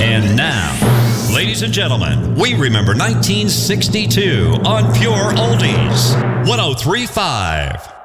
And now, ladies and gentlemen, we remember 1962 on Pure Oldies 103.5.